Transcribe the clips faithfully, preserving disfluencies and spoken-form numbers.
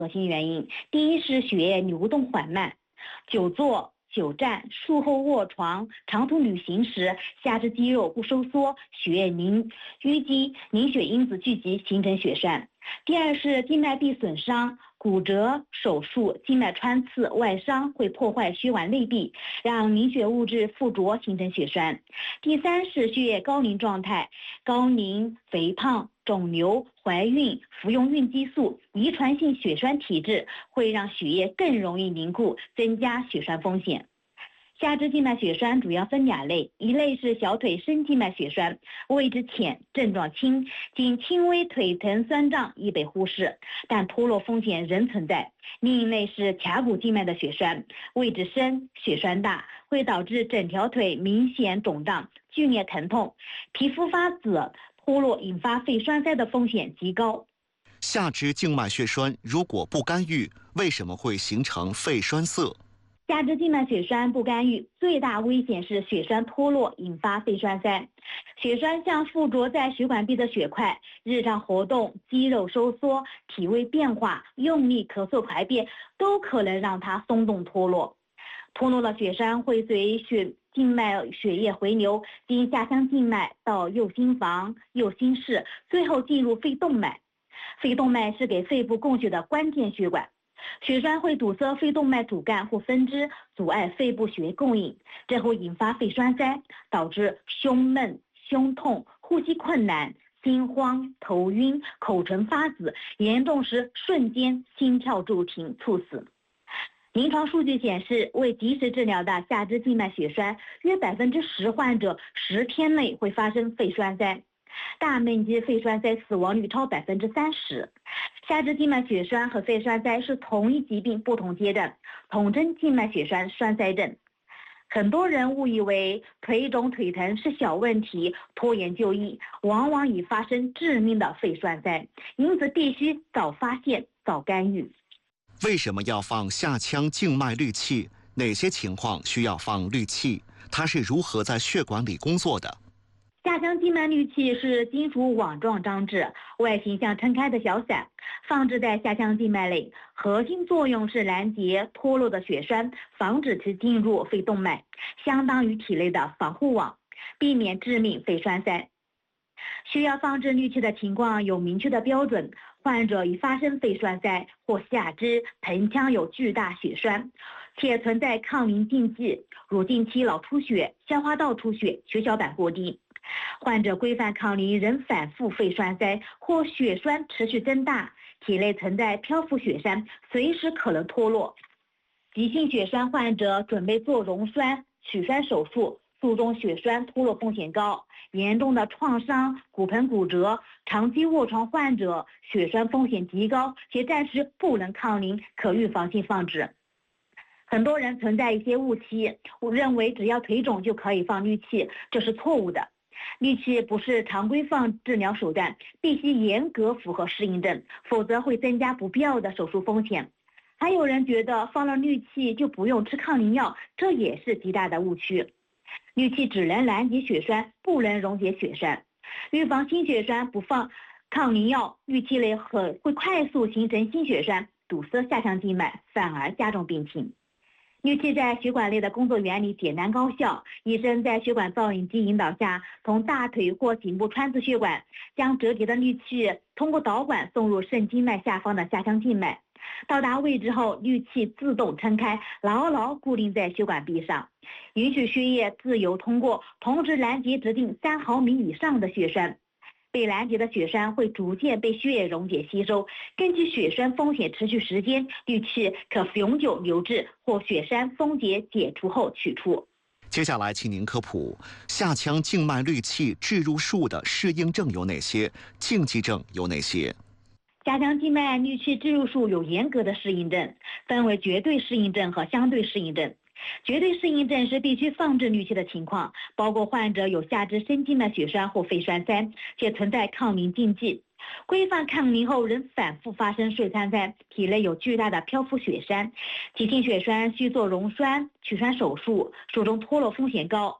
核心原因。第一是血液流动缓慢，久坐、久站、术后卧床、长途旅行时，下肢肌肉不收缩，血液凝淤积，凝血因子聚集，形成血栓。第二是静脉壁损伤、骨折、手术、静脉穿刺、外伤会破坏血管内壁，让凝血物质附着，形成血栓。第三是血液高龄状态，高龄、肥胖、肿瘤、怀孕、服用孕激素、遗传性血栓体质会让血液更容易凝固，增加血栓风险。下肢静脉血栓主要分两类，一类是小腿深静脉血栓，位置浅，症状轻，仅轻微腿疼酸胀易被忽视，但脱落风险仍存在。另一类是髂骨静脉的血栓，位置深，血栓大，会导致整条腿明显肿胀、剧烈疼痛，皮肤发紫，脱落引发肺栓塞的风险极高。 下肢静脉血栓如果不干预，为什么会形成肺栓塞？ 下肢静脉血栓不干预，最大危险是血栓脱落引发肺栓塞。血栓像附着在血管壁的血块，日常活动、肌肉收缩、体位变化、用力咳嗽排便都可能让它松动脱落。脱落的血栓会随血静脉血液回流，经下腔静脉到右心房、右心室，最后进入肺动脉。肺动脉是给肺部供血的关键血管。血栓会堵塞肺动脉主干或分支，阻碍肺部血液供应，这会引发肺栓塞，导致胸闷、胸痛、呼吸困难、心慌、头晕、口唇发紫，严重时瞬间心跳骤停，猝死。临床数据显示，未及时治疗的下肢静脉血栓，约百分之十患者十天内会发生肺栓塞，大面积肺栓塞死亡率超百分之三十。下肢静脉血栓和肺栓塞是同一疾病不同阶段，统称静脉血栓栓塞症。很多人误以为腿肿腿疼是小问题，拖延就医，往往已发生致命的肺栓塞，因此必须早发现早干预。 为什么要放下腔静脉滤器？哪些情况需要放滤器？它是如何在血管里工作的？ 下腔静脉滤器是金属网状装置，外形像撑开的小伞，放置在下腔静脉内，核心作用是拦截脱落的血栓，防止其进入肺动脉，相当于体内的防护网，避免致命肺栓塞。需要放置滤器的情况有明确的标准，患者已发生肺栓塞或下肢盆腔有巨大血栓，且存在抗凝禁忌，乳腺期脑出血、消化道出血、血小板过低。患者规范抗凝仍反复肺栓塞或血栓持续增大，体内存在漂浮血栓，随时可能脱落。急性血栓患者准备做溶栓、取栓手术，术中血栓脱落风险高。严重的创伤、骨盆骨折、长期卧床患者血栓风险极高，且暂时不能抗凝，可预防性放置。很多人存在一些误区，我认为只要腿肿就可以放滤器，这是错误的。滤器不是常规放治疗手段，必须严格符合适应症，否则会增加不必要的手术风险。还有人觉得放了滤器就不用吃抗凝药，这也是极大的误区。滤器只能拦截血栓，不能溶解血栓。预防新血栓不放抗凝药，滤器内很会快速形成新血栓，堵塞下腔静脉，反而加重病情。滤器在血管内的工作原理简单高效，医生在血管造影机引导下，从大腿或颈部穿刺血管，将折叠的滤器通过导管送入肾经脉下方的下腔静脉。到达位置后，滤器自动撑开，牢牢固定在血管壁上，允许血液自由通过，同时拦截直径三毫米以上的血栓。被拦截的血栓会逐渐被血液溶解吸收，根据血栓风险持续时间，滤器可永久留置或血栓封结解除后取出。 接下来，请您科普下腔静脉滤器置入术的适应症有哪些，禁忌症有哪些？ 下腔静脉滤器置入术有严格的适应症，分为绝对适应症和相对适应症。绝对适应症是必须放置滤器的情况，包括患者有下肢深静脉血栓或肺栓塞，且存在抗凝禁忌。规范抗凝后仍反复发生肺栓塞，体内有巨大的漂浮血栓，急性血栓需做溶栓、取栓手术，术中脱落风险高。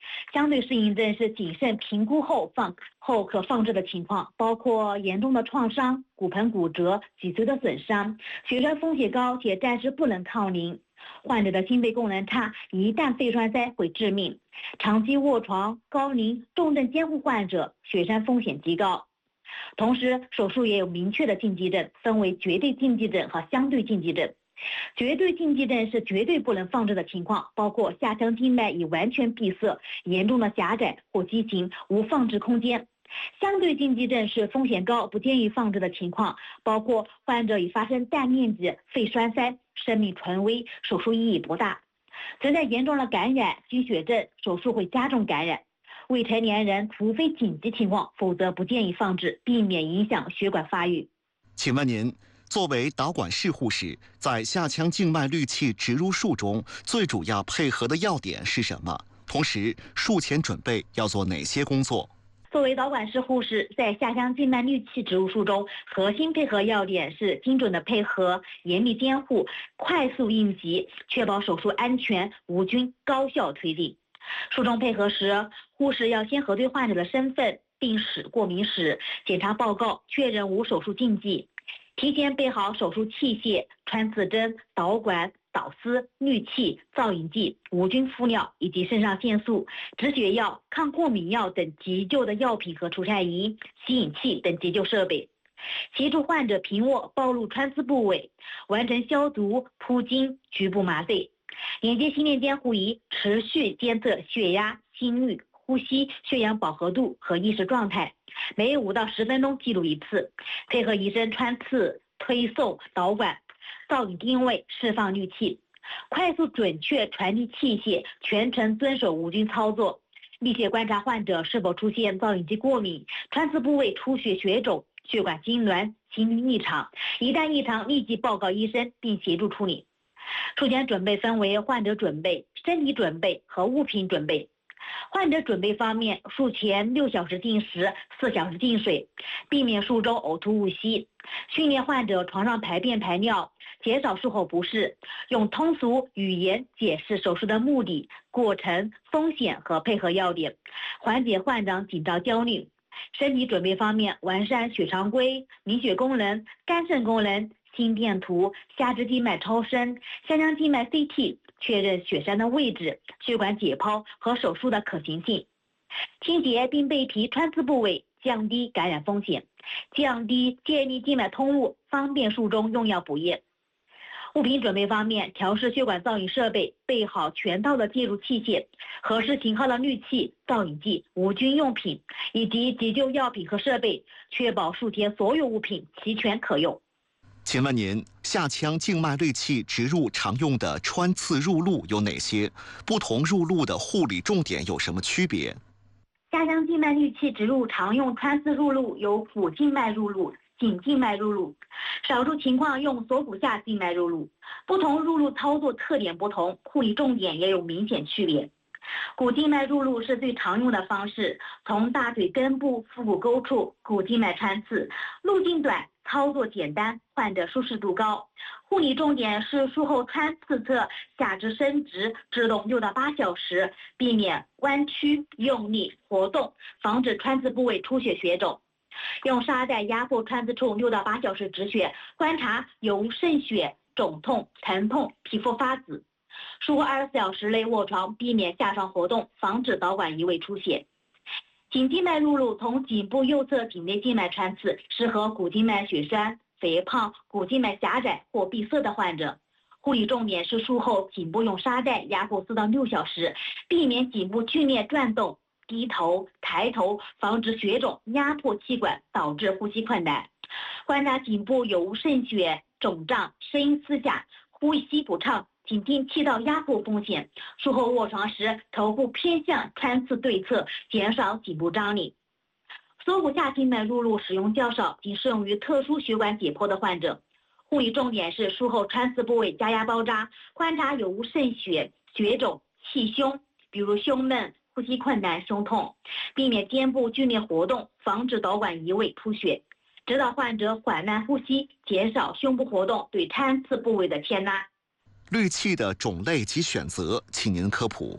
相对适应症是谨慎评估后放后可放置的情况，包括严重的创伤、骨盆骨折、脊髓的损伤、血栓风险高且暂时不能抗凝。患者的心肺功能差，一旦肺栓塞会致命。长期卧床、高龄、重症监护患者血栓风险极高。同时，手术也有明确的禁忌症，分为绝对禁忌症和相对禁忌症。绝对禁忌症是绝对不能放置的情况，包括下腔静脉已完全闭塞、严重的狭窄或畸形，无放置空间。相对禁忌症是风险高、不建议放置的情况，包括患者已发生大面积肺栓塞、生命垂危，手术意义不大；存在严重的感染、积血症，手术会加重感染。未成年人除非紧急情况，否则不建议放置，避免影响血管发育。 请问您，作为导管室护士，在下腔静脉滤器植入术中，最主要配合的要点是什么？同时，术前准备要做哪些工作？ 作为导管室护士，在下腔静脉滤器植入术中，核心配合要点是精准的配合、严密监护、快速应急，确保手术安全无菌、高效推进。术中配合时，护士要先核对患者的身份、病史、过敏史、检查报告，确认无手术禁忌。提前备好手术器械、穿刺针、导管、导丝、滤器、造影剂、无菌敷料以及肾上腺素、止血药、抗过敏药等急救的药品和除颤仪、吸引器等急救设备，协助患者平卧暴露穿刺部位，完成消毒、铺巾、局部麻醉。连接心电监护仪，持续监测血压、心率、呼吸、血氧饱和度和意识状态，每五到十分钟记录一次。配合医生穿刺、推送导管、造影定位、释放滤器，快速准确传递器械，全程遵守无菌操作。密切观察患者是否出现造影剂过敏、穿刺部位出血血肿、血管痉挛、心律异常，一旦异常立即报告医生并协助处理。术前准备分为患者准备、身体准备和物品准备。患者准备方面，术前六小时禁食，四小时禁水，避免术中呕吐误吸，训练患者床上排便排尿，减少术后不适，用通俗语言解释手术的目的、过程、风险和配合要点，缓解患者紧张焦虑。身体准备方面，完善血常规、凝血功能、肝肾功能、心电图、下肢静脉超声、下腔静脉 C T， 确认血栓的位置、血管解剖和手术的可行性。清洁并备皮穿刺部位，降低感染风险，降低建立静脉通路，方便术中用药补液。物品准备方面，调试血管造影设备，备好全套的介入器械、合适型号的滤器、造影剂、无菌用品以及急救药品和设备，确保术前所有物品齐全可用。 请问您，下腔静脉滤器植入常用的穿刺入路有哪些？不同入路的护理重点有什么区别？ 下腔静脉滤器植入常用穿刺入路有腹静脉入路、颈静脉入路，少数情况用锁骨下静脉入路。不同入路操作特点不同，护理重点也有明显区别。骨静脉入路是最常用的方式，从大腿根部腹股沟处骨静脉穿刺，路径短，操作简单，患者舒适度高。护理重点是术后穿刺侧下肢伸直制动六到八小时，避免弯曲、用力、活动，防止穿刺部位出血血肿。用沙袋压迫穿刺处六到八小时止血，观察有无渗血、肿痛、疼痛、皮肤发紫。术后二十四小时内卧床，避免下床活动，防止导管移位出血。颈静脉入路从颈部右侧颈内静脉穿刺，适合骨静脉血栓、肥胖、骨静脉狭窄或闭塞的患者。护理重点是术后颈部用沙袋压迫四到六小时，避免颈部剧烈转动、低头、抬头，防止血肿压迫气管，导致呼吸困难。观察颈部有无渗血、肿胀、声音嘶哑、呼吸不畅、警惕气道压迫风险。术后卧床时，头部偏向穿刺对侧，减少颈部张力。锁骨下静脉入路使用较少，仅适用于特殊血管解剖的患者。护理重点是术后穿刺部位加压包扎，观察有无渗血、血肿、气胸，比如胸闷、呼吸困难、胸痛，避免肩部剧烈活动，防止导管移位出血。指导患者缓慢呼吸，减少胸部活动对穿刺部位的牵拉。 滤器的种类及选择，请您科普。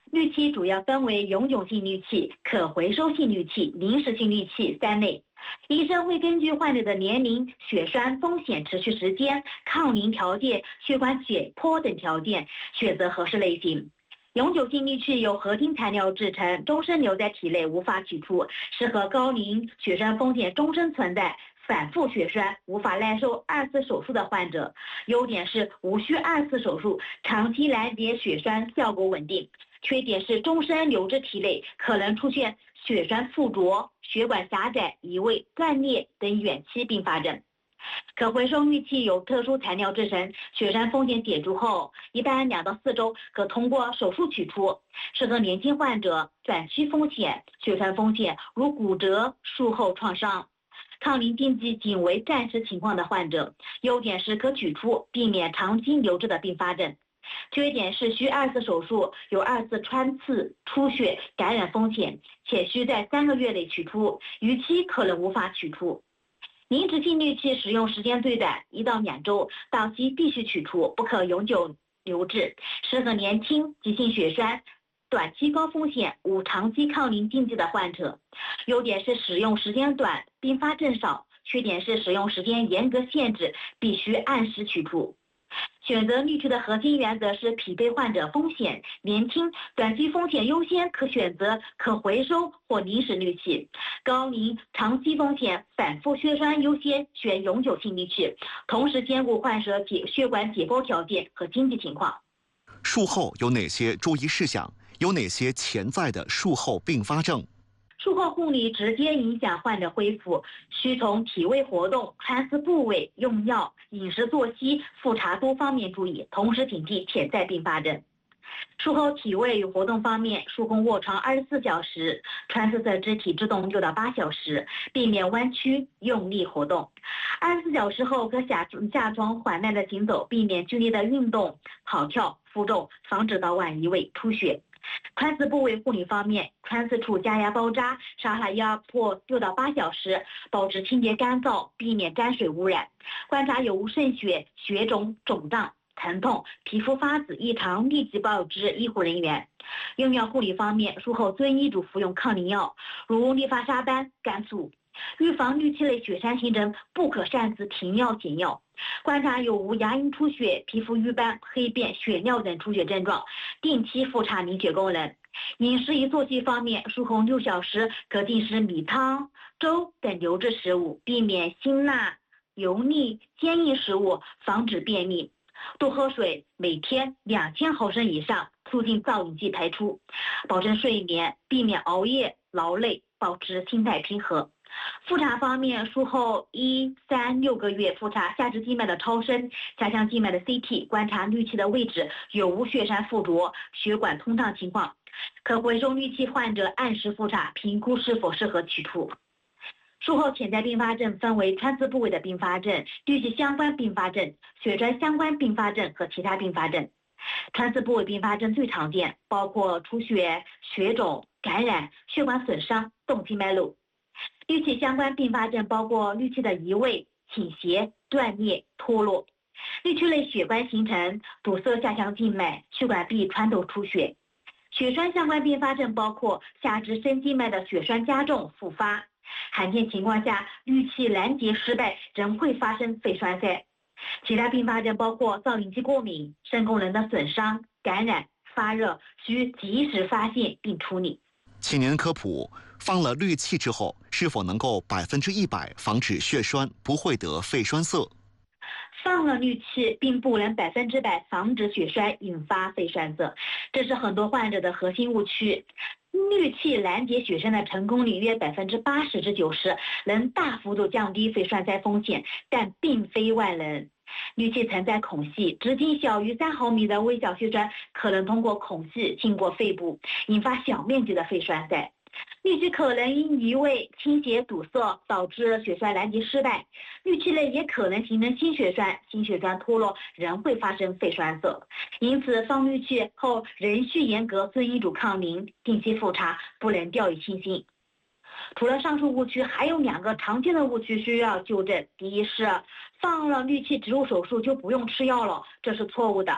氯气主要分为永久性氯气、可回收性氯气、临时性氯气三类。医生会根据患者的年龄、血栓风险持续时间、抗凝条件、血管解剖等条件，选择合适类型。永久性氯气由合金材料制成，终身留在体内，无法取出，适合高龄、血栓风险终身存在、反复血栓、无法耐受二次手术的患者。优点是无需二次手术，长期拦截血栓，效果稳定。缺点是终身留至体内，可能出现血栓附着、血管狭窄、移位、断裂等远期并发症。可回收氯气由特殊材料制成，血栓风险解除后，一般两到四周可通过手术取出，适合年轻患者、短期风险、血栓风险如骨折、术后创伤。抗凝禁忌仅为暂时情况的患者，优点是可取出，避免长期留置的并发症。缺点是需二次手术，有二次穿刺、出血、感染风险，且需在三个月内取出，逾期可能无法取出。临时性氯气使用时间最短，一到两周，到期必须取出，不可永久留置，适合年轻、急性血栓、短期高风险、无长期抗凝禁忌的患者。优点是使用时间短，并发症少；缺点是使用时间严格限制，必须按时取出。选择氯气的核心原则是匹配患者风险，年轻、短期风险优先，可选择可回收或临时氯气；高龄、长期风险、反复血栓优先选永久性氯气，同时兼顾患者解血管解剖条件和经济情况。 术后有哪些注意事项？有哪些潜在的术后并发症？ 术后护理直接影响患者恢复，需从体位活动、穿刺部位、用药、饮食作息、复查多方面注意，同时警惕潜在并发症。术后体位与活动方面，术后卧床二十四小时，穿刺侧肢体制动六到八小时，避免弯曲用力活动。二十四小时后可下下床缓慢的行走，避免剧烈的运动、跑跳、负重，防止早晚移位出血。穿刺部位护理方面，穿刺处加压包扎，杀害压迫六到八小时，保持清洁干燥，避免沾水污染。观察有无渗血、血肿、肿胀、疼痛、皮肤发紫异常，立即告知医护人员。用药护理方面，术后遵医嘱服用抗凝药，如利伐沙班、甘肃。预防氯气类血栓形成，不可擅自停药减药。观察有无牙龈出血、皮肤瘀斑、黑便、血尿等出血症状，定期复查凝血功能。饮食与作息方面，术后六小时可进食米汤、粥等流质食物，避免辛辣、油腻、坚硬食物，防止便秘。多喝水，每天两千毫升以上，促进造影剂排出。保证睡眠，避免熬夜、劳累，保持心态平和。复查方面，术后一、三、六个月复查下肢静脉的超声、下腔静脉的 C T， 观察氯气的位置有无血栓附着、血管通畅情况。可回收氯气患者按时复查，评估是否适合取出。术后潜在并发症分为穿刺部位的并发症、氯气相关并发症、血栓相关并发症和其他并发症。穿刺部位并发症最常见，包括出血、血肿、感染、血管损伤、动静脉瘘。氯气相关并发症包括氯气的移位、倾斜、断裂、脱落。氯气类血栓形成，堵塞下腔静脉，血管壁穿透出血。血栓相关并发症包括下肢深静脉的血栓加重复发。罕见情况下，氯气拦截失败，仍会发生肺栓塞。其他并发症包括造影剂过敏、肾功能的损伤、感染、发热，需及时发现并处理。 请您科普，放了氯气之后，是否能够百分之一百防止血栓，不会得肺栓塞？ 放了氯气并不能百分之百防止血栓引发肺栓塞，这是很多患者的核心误区。氯气拦截血栓的成功率约百分之八十至九十，能大幅度降低肺栓塞风险，但并非万能。氯气存在孔隙，直径小于三毫米的微小血栓可能通过孔隙经过肺部，引发小面积的肺栓塞。氯气可能因移位、倾斜、堵塞导致血栓拦截失败，氯气类也可能形成新血栓，新血栓脱落仍会发生肺栓塞。因此，放氯气后仍需严格遵医嘱抗凝，定期复查，不能掉以轻心。除了上述误区，还有两个常见的误区需要纠正。第一是放了氯气植入手术就不用吃药了，这是错误的。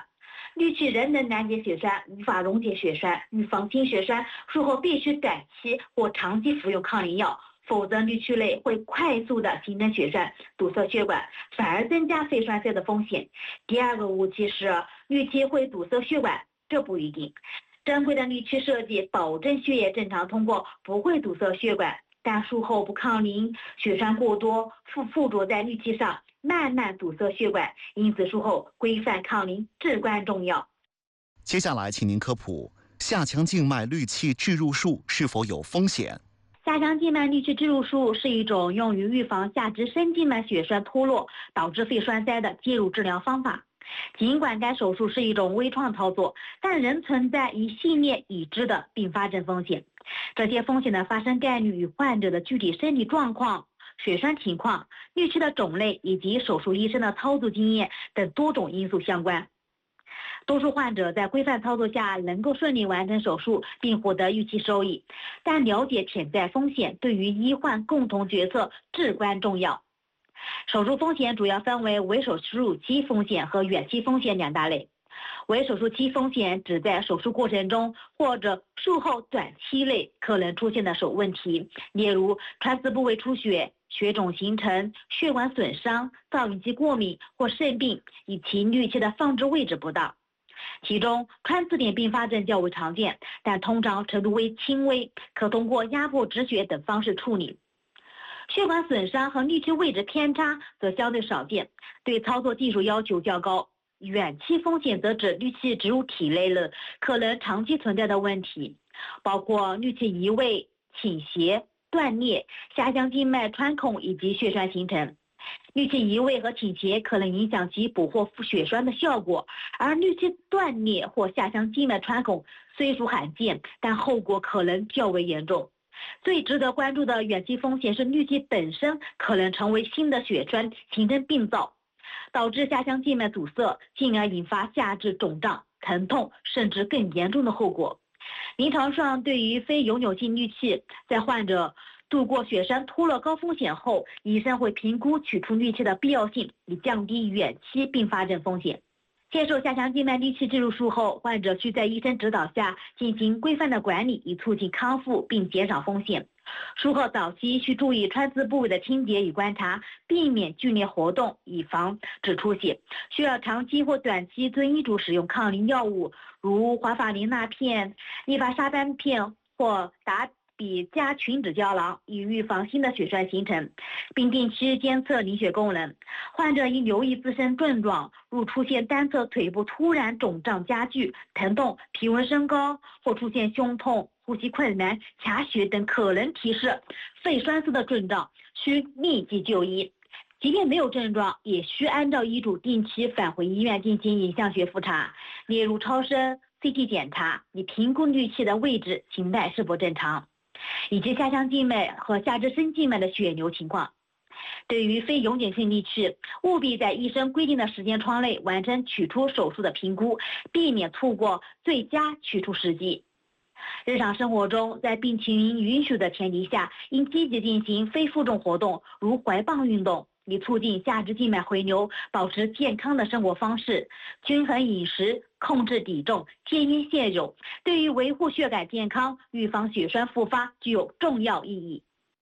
氯气仍能拦截血栓，无法溶解血栓。预防心血栓，术后必须短期或长期服用抗凝药，否则氯气类会快速的形成血栓，堵塞血管，反而增加肺栓塞的风险。第二个误区是氯气会堵塞血管，这不一定。正规的滤器设计保证血液正常通过，不会堵塞血管，但术后不抗凝，血栓过多附附着在滤器上，慢慢堵塞血管，因此术后规范抗凝至关重要。 接下来请您科普下腔静脉滤器置入术是否有风险？ 下腔静脉滤器置入术是一种用于预防下肢深静脉血栓脱落导致肺栓塞的介入治疗方法。尽管该手术是一种微创操作，但仍存在一系列已知的并发症风险。这些风险的发生概率与患者的具体身体状况、血栓情况、滤器的种类以及手术医生的操作经验等多种因素相关。多数患者在规范操作下能够顺利完成手术并获得预期收益，但了解潜在风险对于医患共同决策至关重要。手术风险主要分为为手术期风险和远期风险两大类。为手术期风险指在手术过程中或者术后短期内可能出现的手问题，例如穿刺部位出血、血肿形成、血管损伤、造影剂过敏或肾病以及滤器的放置位置不当。其中穿刺点并发症较为常见，但通常程度为轻微，可通过压迫止血等方式处理。血管损伤和滤器位置偏差则相对少见，对操作技术要求较高。远期风险则指滤器植入体内了可能长期存在的问题，包括滤器移位、倾斜、断裂、下腔静脉穿孔以及血栓形成。滤器移位和倾斜可能影响其捕获血栓的效果，而滤器断裂或下腔静脉穿孔虽属罕见，但后果可能较为严重。最值得关注的远期风险是滤器本身可能成为新的血栓，形成病灶，导致下腔静脉阻塞，进而引发下肢肿胀、疼痛，甚至更严重的后果。临床上，对于非永久性滤器，在患者度过血栓脱落高风险后，医生会评估取出滤器的必要性，以降低远期并发症风险。接受下腔静脉滤器置入术后，患者需在医生指导下进行规范的管理，以促进康复并减少风险。术后早期需注意穿刺部位的清洁与观察，避免剧烈活动，以防止出血。需要长期或短期遵医嘱使用抗凝药物，如华法林钠片、利伐沙班片或达比加群酯胶囊，以预防新的血栓形成，并定期监测凝血功能。患者应留意自身症状，如出现单侧腿部突然肿胀加剧、疼痛、体温升高，或出现胸痛、呼吸困难、卡血等可能提示肺栓塞的症状，需立即就医。即便没有症状，也需按照医嘱定期返回医院进行影像学复查，例如超声、C T 检查，以评估滤器的位置、形态是否正常，以及下腔静脉和下肢深静脉的血流情况。对于非永久性滤器，务必在医生规定的时间窗内完成取出手术的评估，避免错过最佳取出时机。日常生活中，在病情允许的前提下，应积极进行非负重活动，如怀抱运动，以促进下肢静脉回流，保持健康的生活方式。均衡饮食，控制体重，戒烟限酒，对于维护血管健康、预防血栓复发具有重要意义。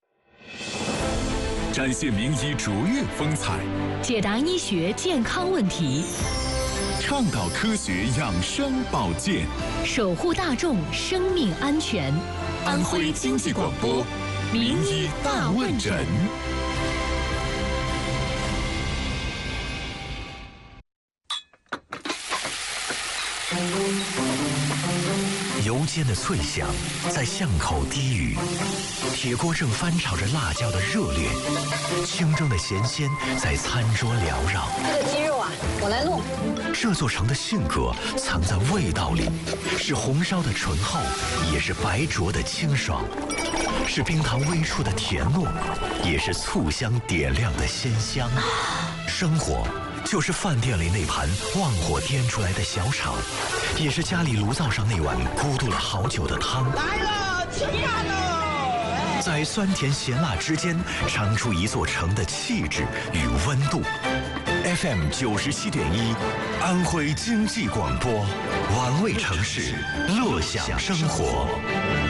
展现名医卓越风采， 解答医学健康问题， 倡导科学养生保健， 守护大众生命安全。 安徽经济广播名医大问诊。 油煎的脆响在巷口低语，铁锅正翻炒着辣椒的热烈，清蒸的咸鲜在餐桌缭绕。 这个鸡肉啊，我来弄。 这座城的性格藏在味道里，是红烧的醇厚，也是白灼的清爽，是冰糖微出的甜糯，也是醋香点亮的鲜香。生活就是饭店里那盘旺火颠出来的小炒，也是家里炉灶上那碗咕嘟了好久的汤。 来了，吃饭喽！ 在酸甜咸辣之间，尝出一座城的气质与温度。 F M 九十七点一，安徽经济广播，玩味城市，乐享生活。